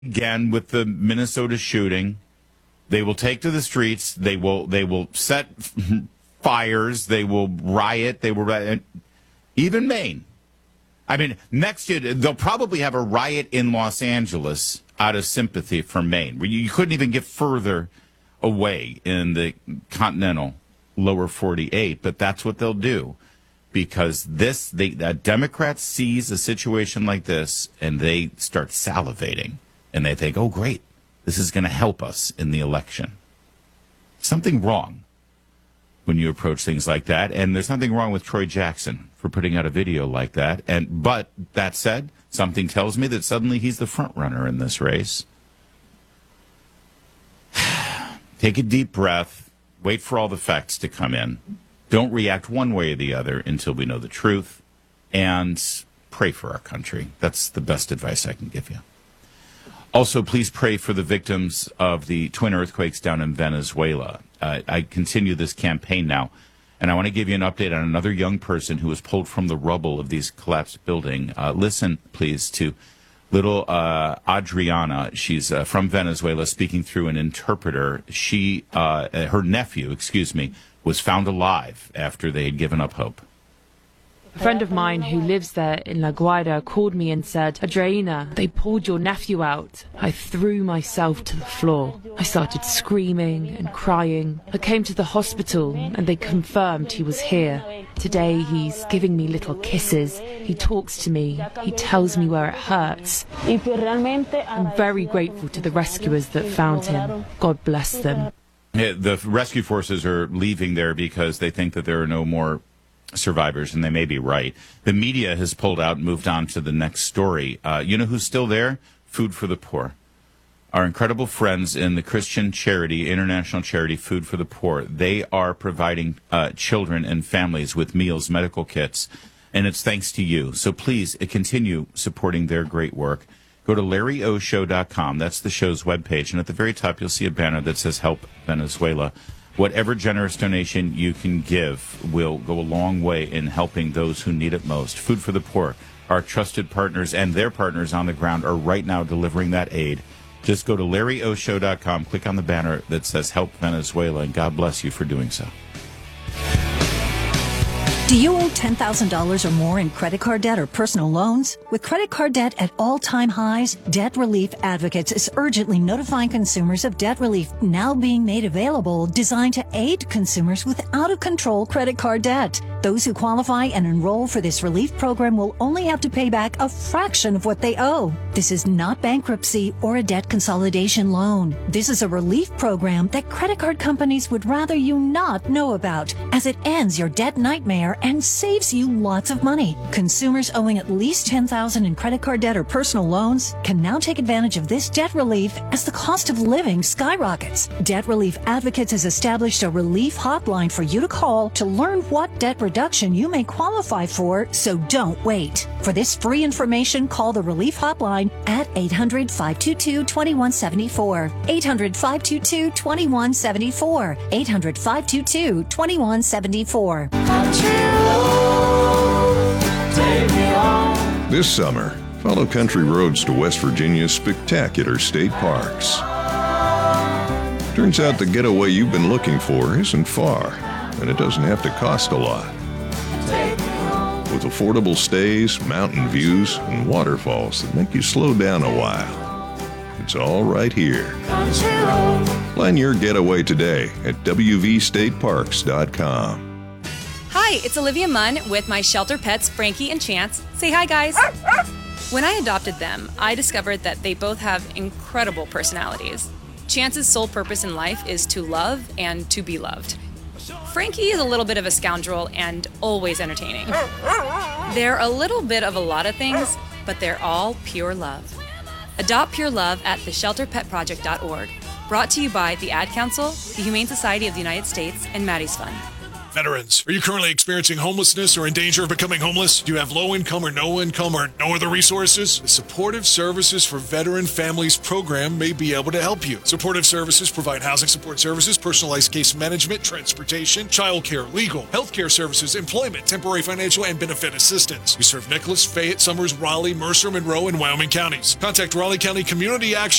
again with the Minnesota shooting. They will take to the streets. They will set fires. They will riot. They will riot. Even Maine. I mean, next year they'll probably have a riot in Los Angeles out of sympathy for Maine. You couldn't even get further away in the continental lower 48, but that's what they'll do. Because Democrats sees a situation like this and they start salivating and they think, oh, great, this is going to help us in the election. Something wrong when you approach things like that. And there's nothing wrong with Troy Jackson for putting out a video like that. But that said, something tells me that suddenly he's the front runner in this race. Take a deep breath. Wait for all the facts to come in. Don't react one way or the other until we know the truth, and pray for our country. That's the best advice I can give you. Also, please pray for the victims of the twin earthquakes down in Venezuela. I continue this campaign now, and I want to give you an update on another young person who was pulled from the rubble of these collapsed buildings. Listen, please, to little Adriana. She's from Venezuela, speaking through an interpreter. Her nephew, was found alive after they had given up hope. A friend of mine who lives there in La Guaira called me and said, Adriana, they pulled your nephew out. I threw myself to the floor. I started screaming and crying. I came to the hospital and they confirmed he was here. Today he's giving me little kisses. He talks to me. He tells me where it hurts. I'm very grateful to the rescuers that found him. God bless them. The rescue forces are leaving there because they think that there are no more survivors, and they may be right. The media has pulled out and moved on to the next story. You know who's still there? Food for the Poor. Our incredible friends in the Christian charity, international charity, Food for the Poor. They are providing children and families with meals, medical kits, and it's thanks to you. So please continue supporting their great work. Go to LarryOShow.com. That's the show's webpage. And at the very top, you'll see a banner that says Help Venezuela. Whatever generous donation you can give will go a long way in helping those who need it most. Food for the Poor, our trusted partners and their partners on the ground are right now delivering that aid. Just go to LarryOShow.com, click on the banner that says Help Venezuela, and God bless you for doing so. Do you owe $10,000 or more in credit card debt or personal loans? With credit card debt at all-time highs, Debt Relief Advocates is urgently notifying consumers of debt relief now being made available, designed to aid consumers with out-of-control credit card debt. Those who qualify and enroll for this relief program will only have to pay back a fraction of what they owe. This is not bankruptcy or a debt consolidation loan. This is a relief program that credit card companies would rather you not know about, as it ends your debt nightmare and saves you lots of money. Consumers owing at least $10,000 in credit card debt or personal loans can now take advantage of this debt relief as the cost of living skyrockets. Debt Relief Advocates has established a relief hotline for you to call to learn what debt reduction you may qualify for, so don't wait. For this free information, call the relief hotline at 800-522-2174. 800-522-2174. 800-522-2174. This summer, follow country roads to West Virginia's spectacular state parks. Turns out the getaway you've been looking for isn't far, and it doesn't have to cost a lot. With affordable stays, mountain views, and waterfalls that make you slow down a while. It's all right here. Plan your getaway today at wvstateparks.com. Hi, it's Olivia Munn with my shelter pets, Frankie and Chance. Say hi, guys. When I adopted them, I discovered that they both have incredible personalities. Chance's sole purpose in life is to love and to be loved. Frankie is a little bit of a scoundrel and always entertaining. They're a little bit of a lot of things, but they're all pure love. Adopt pure love at theshelterpetproject.org. Brought to you by the Ad Council, the Humane Society of the United States, and Maddie's Fund. Veterans, are you currently experiencing homelessness or in danger of becoming homeless? Do you have low income or no other resources? The Supportive Services for Veteran Families program may be able to help you. Supportive Services provide housing support services, personalized case management, transportation, childcare, legal, healthcare services, employment, temporary financial and benefit assistance. We serve Nicholas, Fayette, Summers, Raleigh, Mercer, Monroe, and Wyoming counties. Contact Raleigh County Community Action